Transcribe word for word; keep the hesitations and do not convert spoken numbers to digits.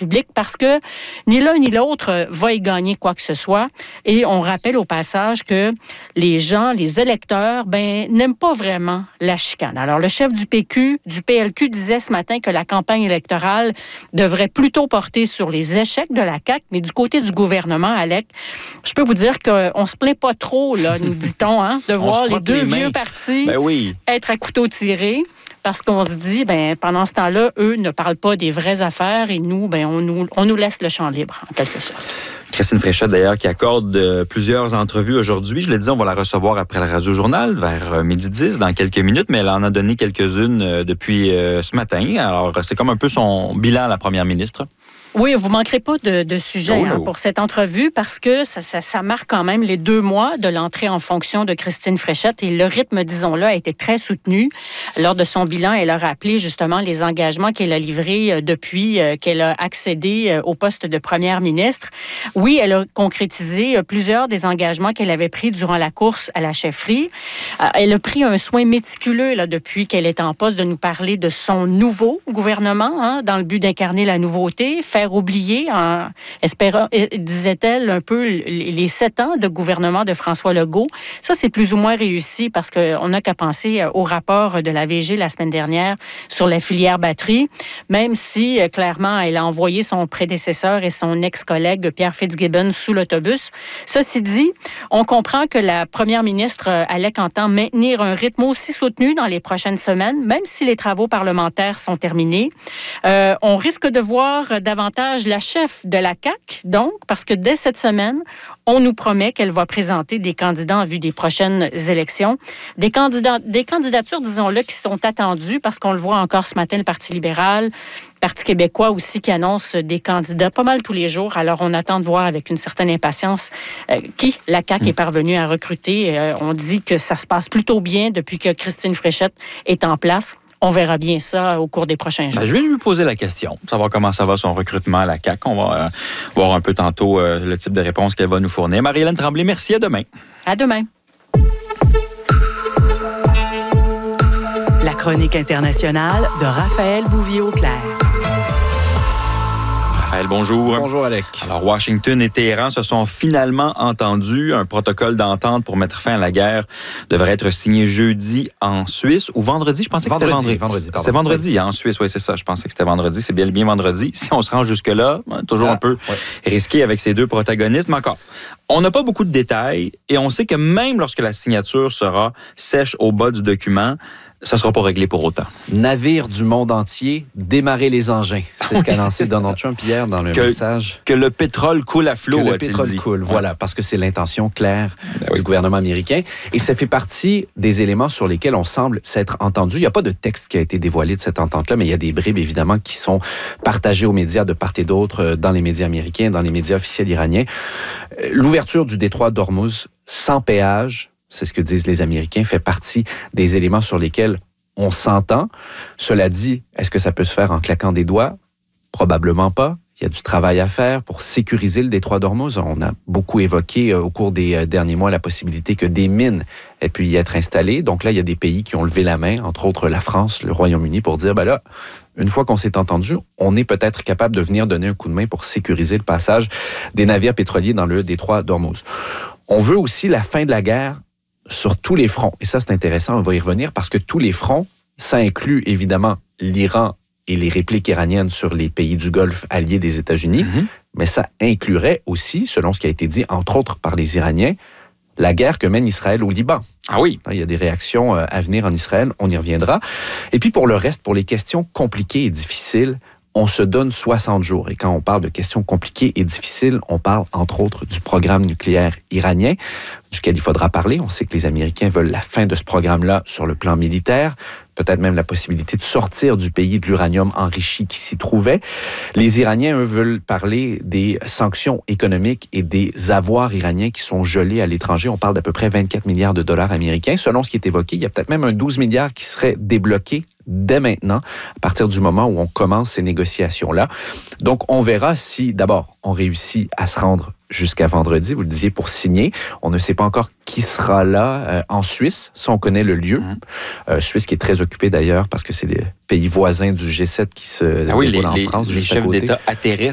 publique parce que ni l'un ni l'autre va y gagner quoi que ce soit. Et on rappelle au passage que les gens, les électeurs, ben, n'aiment pas vraiment la chicane. Alors, le chef du P Q, du P L Q disait ce matin que la campagne électorale devrait plutôt porter sur les échecs de la C A Q, mais du côté du gouvernement, Alec, je peux vous dire qu'on se plaît pas trop, là, nous dit-on, hein, de voir les deux les vieux partis ben oui. être à couteau tiré. Parce qu'on se dit, ben pendant ce temps-là, eux ne parlent pas des vraies affaires et nous, ben on nous, on nous laisse le champ libre, en quelque sorte. Christine Fréchette, d'ailleurs, qui accorde euh, plusieurs entrevues aujourd'hui. Je l'ai dit, on va la recevoir après le Radio-Journal, vers euh, midi dix, dans quelques minutes, mais elle en a donné quelques-unes euh, depuis euh, ce matin. Alors, c'est comme un peu son bilan, la première ministre. Oui, vous ne manquerez pas de, de sujet oh, hein, pour cette entrevue parce que ça, ça, ça marque quand même les deux mois de l'entrée en fonction de Christine Fréchette et le rythme, disons-le, a été très soutenu. Lors de son bilan, elle a rappelé justement les engagements qu'elle a livrés depuis qu'elle a accédé au poste de première ministre. Oui, elle a concrétisé plusieurs des engagements qu'elle avait pris durant la course à la chefferie. Elle a pris un soin méticuleux là, depuis qu'elle est en poste de nous parler de son nouveau gouvernement hein, dans le but d'incarner la nouveauté, faire oublier, en espérant, disait-elle, un peu les sept ans de gouvernement de François Legault. Ça, c'est plus ou moins réussi parce qu'on n'a qu'à penser au rapport de la V G la semaine dernière sur la filière batterie, même si, clairement, elle a envoyé son prédécesseur et son ex-collègue Pierre Fitzgibbon sous l'autobus. Ceci dit, on comprend que la première ministre Alec entend maintenir un rythme aussi soutenu dans les prochaines semaines, même si les travaux parlementaires sont terminés. Euh, on risque de voir davantage la chef de la C A Q, donc, parce que dès cette semaine, on nous promet qu'elle va présenter des candidats en vue des prochaines élections. Des, candidats, des candidatures, disons-le, qui sont attendues, parce qu'on le voit encore ce matin, le Parti libéral, le Parti québécois aussi, qui annonce des candidats pas mal tous les jours. Alors, on attend de voir avec une certaine impatience euh, qui la C A Q mmh. est parvenue à recruter. Euh, on dit que ça se passe plutôt bien depuis que Christine Fréchette est en place. On verra bien ça au cours des prochains jours. Ben, je vais lui poser la question, savoir comment ça va son recrutement à la C A Q. On va euh, voir un peu tantôt euh, le type de réponse qu'elle va nous fournir. Marie-Hélène Tremblay, merci. À demain. À demain. La chronique internationale de Raphaël Bouvier-Auclair. Raphaël, bonjour. Bonjour, Alec. Alors, Washington et Téhéran se sont finalement entendus. Un protocole d'entente pour mettre fin à la guerre devrait être signé jeudi en Suisse ou vendredi. Je pensais vendredi, que c'était vendredi. vendredi c'est vendredi oui. hein, en Suisse, oui, c'est ça. Je pensais que c'était vendredi. C'est bien, bien vendredi. Si on se rend jusque-là, toujours ah, un peu ouais. risqué avec ces deux protagonistes. Mais encore, on n'a pas beaucoup de détails et on sait que même lorsque la signature sera sèche au bas du document, ça ne sera pas réglé pour autant. Navire du monde entier, démarrer les engins. C'est ce qu'a lancé Donald Trump hier dans le que, message. Que le pétrole coule à flot, Que le a-t-il pétrole dit. coule, voilà, ouais. parce que c'est l'intention claire ben du oui. gouvernement américain. Et ça fait partie des éléments sur lesquels on semble s'être entendu. Il n'y a pas de texte qui a été dévoilé de cette entente-là, mais il y a des bribes, évidemment, qui sont partagées aux médias de part et d'autre, dans les médias américains, dans les médias officiels iraniens. L'ouverture du détroit d'Ormuz sans péage, c'est ce que disent les Américains, fait partie des éléments sur lesquels on s'entend. Cela dit, est-ce que ça peut se faire en claquant des doigts? Probablement pas. Il y a du travail à faire pour sécuriser le détroit d'Ormuz. On a beaucoup évoqué euh, au cours des euh, derniers mois la possibilité que des mines aient pu y être installées. Donc là, il y a des pays qui ont levé la main, entre autres la France, le Royaume-Uni, pour dire, ben là, une fois qu'on s'est entendu, on est peut-être capable de venir donner un coup de main pour sécuriser le passage des navires pétroliers dans le détroit d'Ormuz. On veut aussi la fin de la guerre sur tous les fronts. Et ça, c'est intéressant, on va y revenir, parce que tous les fronts, ça inclut évidemment l'Iran et les répliques iraniennes sur les pays du Golfe alliés des États-Unis, mm-hmm. mais ça inclurait aussi, selon ce qui a été dit, entre autres par les Iraniens, la guerre que mène Israël au Liban. Ah oui. Il y a des réactions à venir en Israël, on y reviendra. Et puis pour le reste, pour les questions compliquées et difficiles, on se donne soixante jours. Et quand on parle de questions compliquées et difficiles, on parle entre autres du programme nucléaire iranien, duquel il faudra parler. On sait que les Américains veulent la fin de ce programme-là sur le plan militaire, peut-être même la possibilité de sortir du pays de l'uranium enrichi qui s'y trouvait. Les Iraniens, eux, veulent parler des sanctions économiques et des avoirs iraniens qui sont gelés à l'étranger. On parle d'à peu près vingt-quatre milliards de dollars américains. Selon ce qui est évoqué, il y a peut-être même un douze milliards qui serait débloqué dès maintenant, à partir du moment où on commence ces négociations-là. Donc, on verra si, d'abord, on réussit à se rendre jusqu'à vendredi, vous le disiez, pour signer. On ne sait pas encore qui sera là euh, en Suisse. Ça, on connaît le lieu. Mmh. Euh, Suisse qui est très occupé d'ailleurs parce que c'est les pays voisins du G sept qui se ah oui, déroulent les, en France. Les chefs d'État atterrissent